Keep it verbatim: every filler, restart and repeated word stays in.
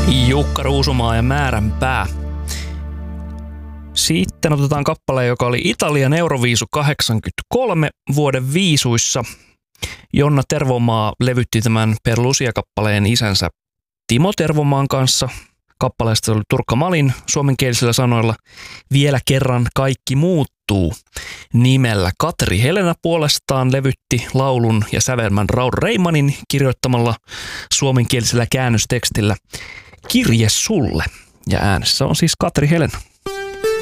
Jukka Ruusumaa ja Määränpää. Sitten otetaan kappale, joka oli Italian Euroviisu kahdeksankymmentäkolme vuoden viisuissa. Jonna Tervomaa levytti tämän Per Lucia-kappaleen isänsä Timo Tervomaan kanssa. Kappaleesta oli Turkka Malin suomenkielisillä sanoilla Vielä kerran kaikki muuttuu nimellä. Katri Helena puolestaan levytti laulun ja sävelmän Raul Reimanin kirjoittamalla suomenkielisellä käännöstekstillä Kirje sulle. Ja äänessä on siis Katri Helena.